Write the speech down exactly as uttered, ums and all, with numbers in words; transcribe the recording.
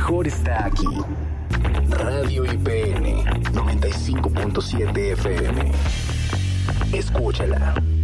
mejor está aquí. Radio I P N noventa y cinco punto siete F M. Escúchala.